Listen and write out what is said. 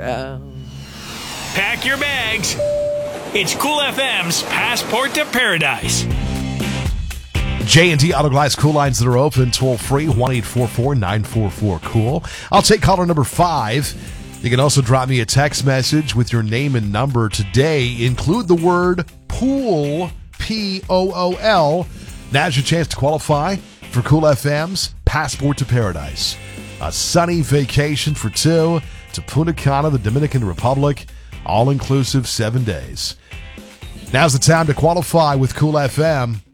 around. Pack your bags. It's Cool FM's Passport to Paradise. J&D Auto Glass Cool lines that are open, toll-free, 1-844-944-COOL. I'll take caller number 5. You can also drop me a text message with your name and number today. Include the word POOL, P-O-O-L. Now's your chance to qualify for Cool FM's Passport to Paradise. A sunny vacation for 2 to Punta Cana, the Dominican Republic. All-inclusive 7 days. Now's the time to qualify with Cool FM.